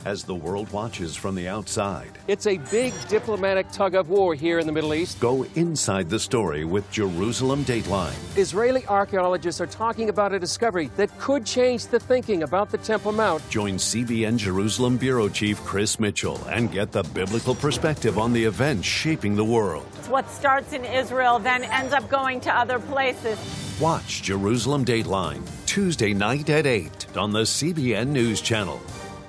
as the world watches from the outside. It's a big diplomatic tug of war here in the Middle East. Go inside the story with Jerusalem Dateline. Israeli archaeologists are talking about a discovery that could change the thinking about the Temple Mount. Join CBN Jerusalem Bureau Chief Chris Mitchell and get the biblical perspective on the events shaping the world. What starts in Israel then ends up going to other places. Watch Jerusalem Dateline Tuesday night at 8 on the CBN News Channel.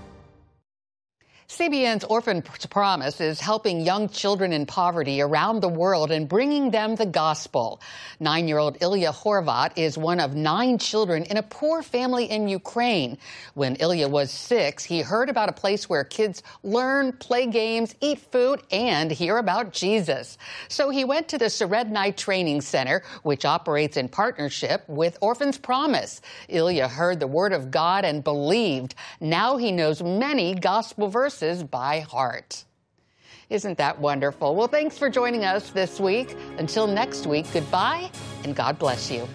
CBN's Orphan Promise is helping young children in poverty around the world and bringing them the gospel. 9-year-old Ilya Horvat is one of 9 children in a poor family in Ukraine. When Ilya was 6, he heard about a place where kids learn, play games, eat food, and hear about Jesus. So he went to the Serednai Training Center, which operates in partnership with Orphan's Promise. Ilya heard the word of God and believed. Now he knows many gospel verses by heart. Isn't that wonderful? Well, thanks for joining us this week. Until next week, goodbye and God bless you.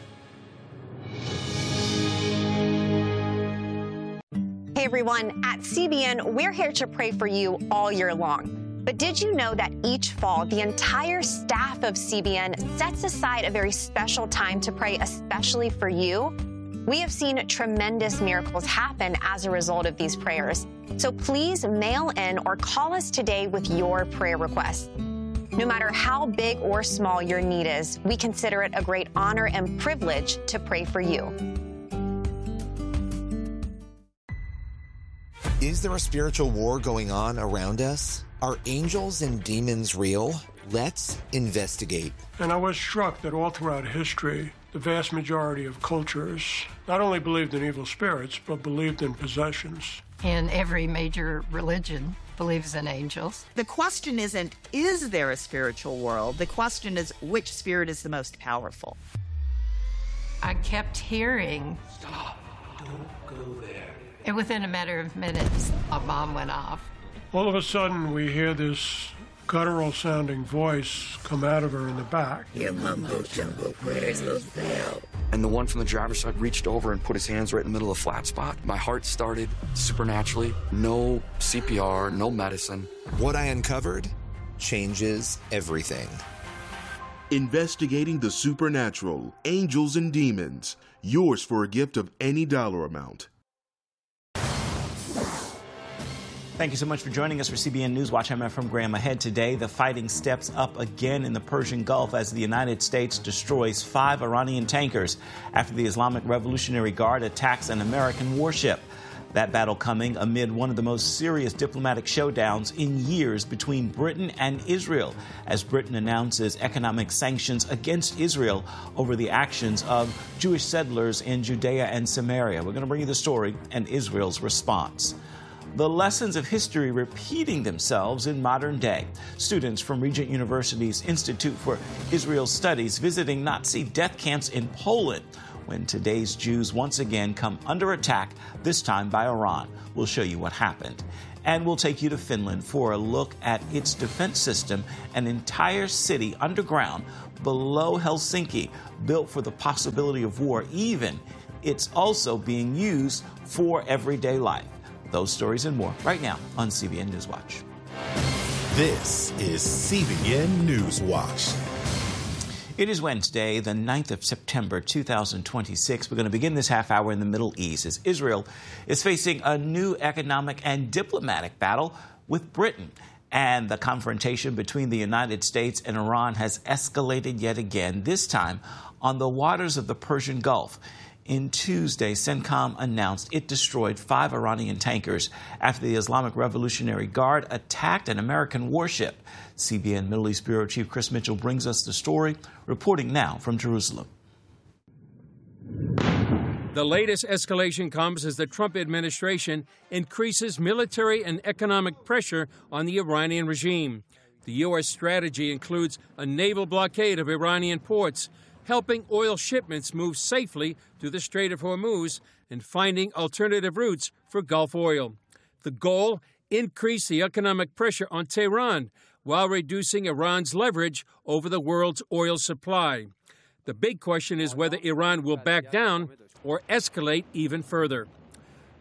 Hey everyone, at CBN, we're here to pray for you all year long. But did you know that each fall, the entire staff of CBN sets aside a very special time to pray especially for you? We have seen tremendous miracles happen as a result of these prayers. So please mail in or call us today with your prayer requests. No matter how big or small your need is, we consider it a great honor and privilege to pray for you. Is there a spiritual war going on around us? Are angels and demons real? Let's investigate. And I was struck that all throughout history, the vast majority of cultures not only believed in evil spirits, but believed in possessions. And every major religion believes in angels. The question isn't, is there a spiritual world? The question is, which spirit is the most powerful? I kept hearing, "Stop, don't go there." And within a matter of minutes, a bomb went off. All of a sudden, we hear this guttural-sounding voice come out of her in the back. Your mumbo-jumbo prayers will fail. And the one from the driver's side reached over and put his hands right in the middle of the flat spot. My heart started supernaturally. No CPR, no medicine. What I uncovered changes everything. Investigating the supernatural, angels and demons. Yours for a gift of any dollar amount. Thank you so much for joining us for CBN News Watch. I'm Ephraim Graham. Ahead today, the fighting steps up again in the Persian Gulf as the United States destroys 5 Iranian tankers after the Islamic Revolutionary Guard attacks an American warship. That battle coming amid one of the most serious diplomatic showdowns in years between Britain and Israel, as Britain announces economic sanctions against Israel over the actions of Jewish settlers in Judea and Samaria. We're going to bring you the story and Israel's response. The lessons of history repeating themselves in modern day. Students from Regent University's Institute for Israel Studies visiting Nazi death camps in Poland when today's Jews once again come under attack, this time by Iran. We'll show you what happened. And we'll take you to Finland for a look at its defense system, an entire city underground below Helsinki, built for the possibility of war, even it's also being used for everyday life. Those stories and more right now on CBN News Watch. This is CBN News Watch. It is Wednesday, the 9th of September, 2026. We're going to begin this half hour in the Middle East as Israel is facing a new economic and diplomatic battle with Britain. And the confrontation between the United States and Iran has escalated yet again, this time on the waters of the Persian Gulf. In Tuesday, CENTCOM announced it destroyed 5 Iranian tankers after the Islamic Revolutionary Guard attacked an American warship. CBN Middle East Bureau Chief Chris Mitchell brings us the story, reporting now from Jerusalem. The latest escalation comes as the Trump administration increases military and economic pressure on the Iranian regime. The U.S. strategy includes a naval blockade of Iranian ports, helping oil shipments move safely through the Strait of Hormuz and finding alternative routes for Gulf oil. The goal, increase the economic pressure on Tehran while reducing Iran's leverage over the world's oil supply. The big question is whether Iran will back down or escalate even further.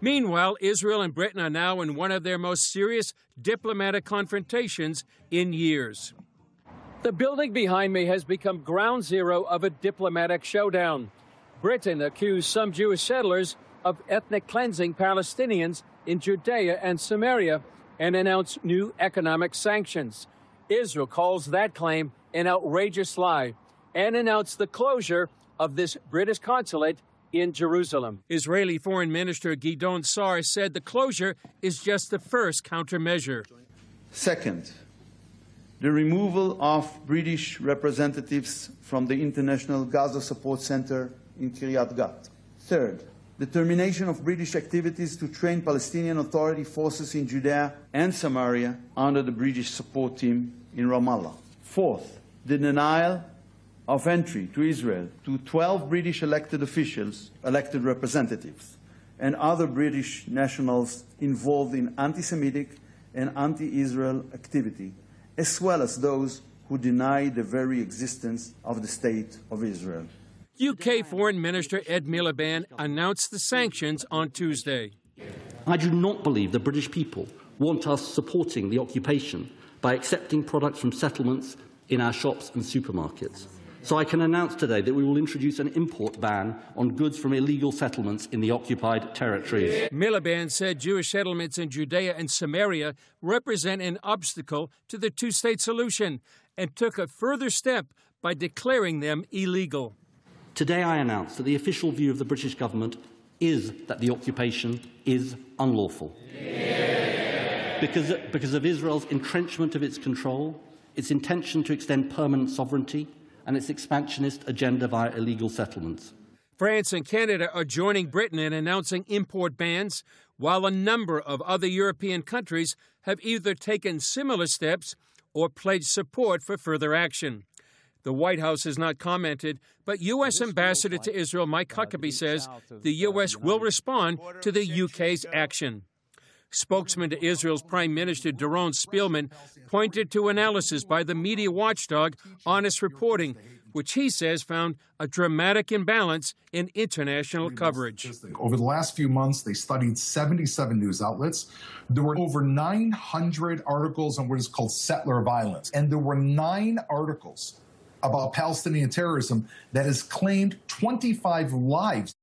Meanwhile, Israel and Britain are now in one of their most serious diplomatic confrontations in years. The building behind me has become ground zero of a diplomatic showdown. Britain accused some Jewish settlers of ethnic cleansing Palestinians in Judea and Samaria and announced new economic sanctions. Israel calls that claim an outrageous lie and announced the closure of this British consulate in Jerusalem. Israeli Foreign Minister Gideon Sa'ar said the closure is just the first countermeasure. Second, the removal of British representatives from the International Gaza Support Center in Kiryat Gat. Third, the termination of British activities to train Palestinian Authority forces in Judea and Samaria under the British support team in Ramallah. Fourth, the denial of entry to Israel to 12 British elected officials, elected representatives, and other British nationals involved in anti-Semitic and anti-Israel activity, as well as those who deny the very existence of the State of Israel. UK Foreign Minister Ed Miliband announced the sanctions on Tuesday. I do not believe the British people want us supporting the occupation by accepting products from settlements in our shops and supermarkets. So I can announce today that we will introduce an import ban on goods from illegal settlements in the occupied territories. Miliband said Jewish settlements in Judea and Samaria represent an obstacle to the two-state solution and took a further step by declaring them illegal. Today I announce that the official view of the British government is that the occupation is unlawful. Because of Israel's entrenchment of its control, its intention to extend permanent sovereignty, and its expansionist agenda via illegal settlements. France and Canada are joining Britain in announcing import bans, while a number of other European countries have either taken similar steps or pledged support for further action. The White House has not commented, but U.S. Ambassador to Israel Mike Huckabee says the U.S. will respond to the U.K.'s action. Spokesman to Israel's Prime Minister Doron Spielman pointed to analysis by the media watchdog Honest Reporting, which he says found a dramatic imbalance in international coverage. Over the last few months, they studied 77 news outlets. There were over 900 articles on what is called settler violence, and there were 9 articles about Palestinian terrorism that has claimed 25 lives.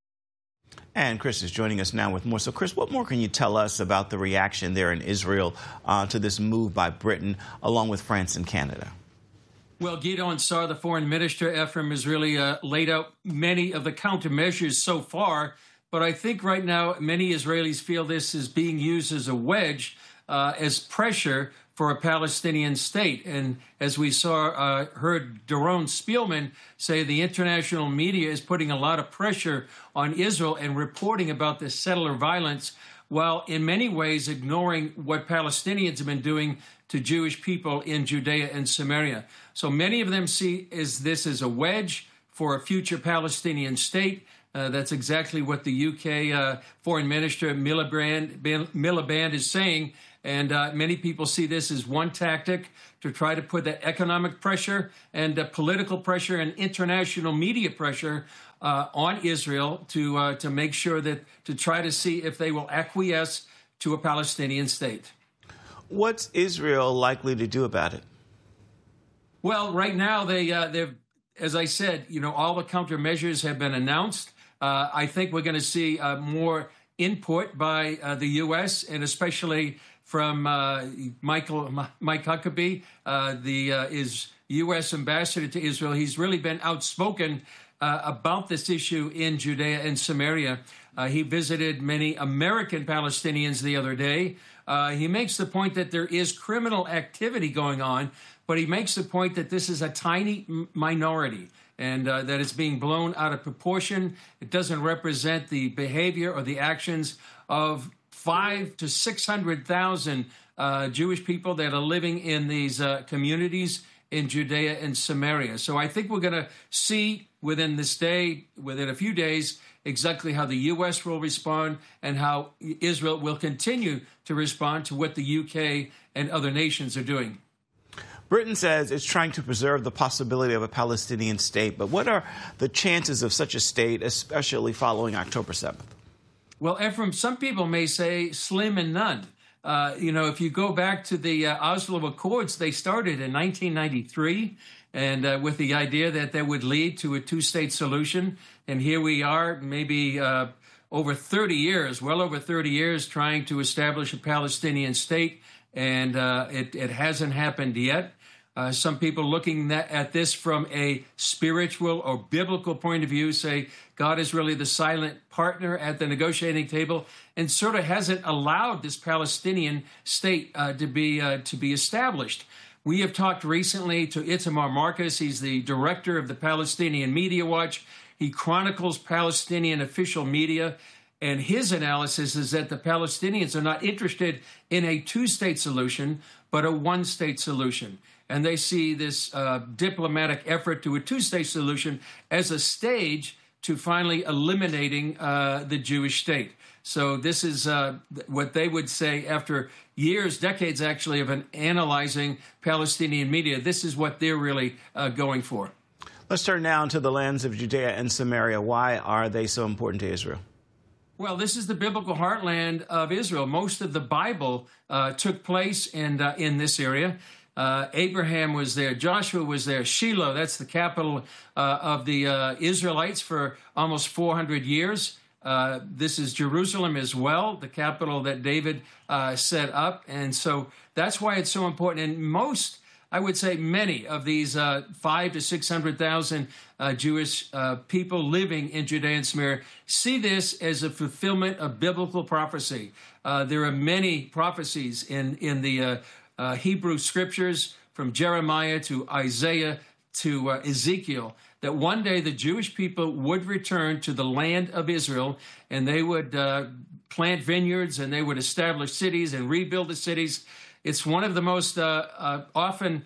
And Chris is joining us now with more. So, Chris, what more can you tell us about the reaction there in Israel to this move by Britain, along with France and Canada? Well, Gideon Sa'ar, the foreign minister, Ephraim, has really laid out many of the countermeasures so far. But I think right now many Israelis feel this is being used as a wedge, as pressure for a Palestinian state. And as we heard Doron Spielman say, the international media is putting a lot of pressure on Israel and reporting about this settler violence, while in many ways ignoring what Palestinians have been doing to Jewish people in Judea and Samaria. So many of them see this as a wedge for a future Palestinian state. That's exactly what the UK Foreign Minister Miliband is saying. And many people see this as one tactic to try to put that economic pressure and political pressure and international media pressure on Israel to make sure that to try to see if they will acquiesce to a Palestinian state. What's Israel likely to do about it? Well, right now they've, as I said, all the countermeasures have been announced. I think we're going to see more input by the U.S. and especially from Mike Huckabee, is U.S. ambassador to Israel. He's really been outspoken about this issue in Judea and Samaria. He visited many American Palestinians the other day. He makes the point that there is criminal activity going on, but he makes the point that this is a tiny minority and that it's being blown out of proportion. It doesn't represent the behavior or the actions of 500,000 to 600,000 Jewish people that are living in these communities in Judea and Samaria. So I think we're going to see within a few days, exactly how the U.S. will respond and how Israel will continue to respond to what the UK and other nations are doing. Britain says it's trying to preserve the possibility of a Palestinian state, but what are the chances of such a state, especially following October 7th? Well, Ephraim, some people may say slim and none. If you go back to the Oslo Accords, they started in 1993, and with the idea that that would lead to a two-state solution. And here we are, maybe over 30 years, well over 30 years, trying to establish a Palestinian state, and it hasn't happened yet. Some people looking at this from a spiritual or biblical point of view say God is really the silent partner at the negotiating table and sort of hasn't allowed this Palestinian state to be established. We have talked recently to Itamar Marcus. He's the director of the Palestinian Media Watch. He chronicles Palestinian official media, and his analysis is that the Palestinians are not interested in a two-state solution, but a one-state solution. And they see this diplomatic effort to a two-state solution as a stage to finally eliminating the Jewish state. So this is what they would say after years, decades actually, of analyzing Palestinian media. This is what they're really going for. Let's turn now to the lands of Judea and Samaria. Why are they so important to Israel? Well, this is the biblical heartland of Israel. Most of the Bible took place in this area. Abraham was there. Joshua was there. Shiloh, that's the capital of the Israelites for almost 400 years. This is Jerusalem as well, the capital that David set up. And so that's why it's so important. And most, I would say many of these 500,000 to 600,000 Jewish people living in Judea and Samaria see this as a fulfillment of biblical prophecy. There are many prophecies in the Hebrew scriptures, from Jeremiah to Isaiah to Ezekiel, that one day the Jewish people would return to the land of Israel, and they would plant vineyards, and they would establish cities and rebuild the cities. It's one of the most often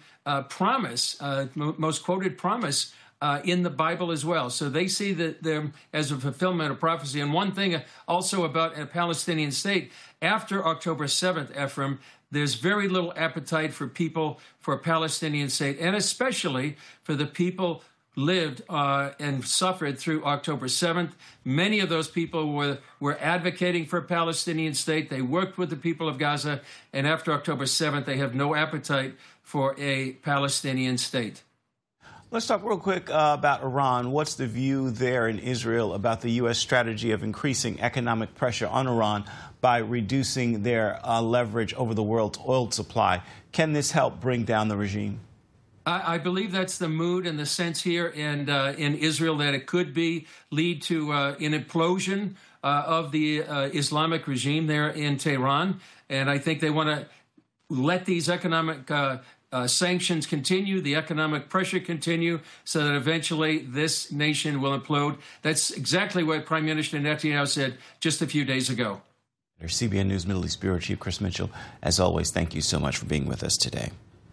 most quoted promise in the Bible as well. So they see them as a fulfillment of prophecy. And one thing also about a Palestinian state, after October 7th, Ephraim, there's very little appetite for people for a Palestinian state, and especially for the people lived and suffered through October 7th. Many of those people were advocating for a Palestinian state. They worked with the people of Gaza, and after October 7th, they have no appetite for a Palestinian state. Let's talk real quick about Iran. What's the view there in Israel about the U.S. strategy of increasing economic pressure on Iran by reducing their leverage over the world's oil supply? Can this help bring down the regime? I believe that's the mood and the sense here in Israel, that it could lead to an implosion of the Islamic regime there in Tehran. And I think they want to let these economic sanctions continue, the economic pressure continue, so that eventually this nation will implode. That's exactly what Prime Minister Netanyahu said just a few days ago. CBN News Middle East Bureau Chief Chris Mitchell, as always, thank you so much for being with us today.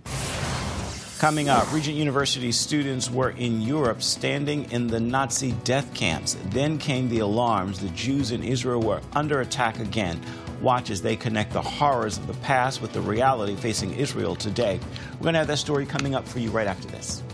Coming up, Regent University students were in Europe standing in the Nazi death camps. Then came the alarms. The Jews in Israel were under attack again. Watch as they connect the horrors of the past with the reality facing Israel today. We're going to have that story coming up for you right after this.